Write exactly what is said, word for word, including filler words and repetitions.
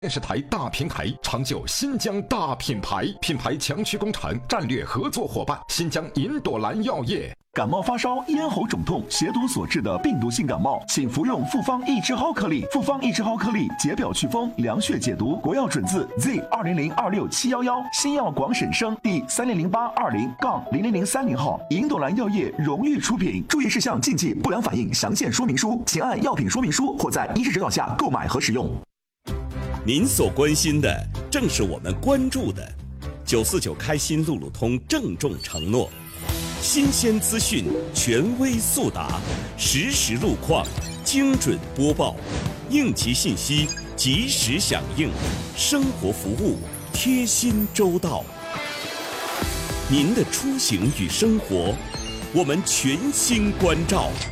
电视台大平台，长久新疆大品牌，品牌强区工厂战略合作伙伴新疆银朵兰药业。 感冒发烧、咽喉肿痛、血毒所致的病毒性感冒，请服用复方益智蒿颗粒。复方益智蒿颗粒解表祛风、凉血解毒，国药准字 Z 二零零二六七幺幺，新药广审生第三零零八二零杠零零零三零号，银朵兰药业荣誉出品。注意事项、禁忌、不良反应详见说明书，请按药品说明书或在医师指导下购买和使用。 您所关心的正是我们关注的。九四九开心路路通郑重承诺，新鲜资讯权威速达，实时路况精准播报，应急信息及时响应，生活服务贴心周到。您的出行与生活，我们全心关照。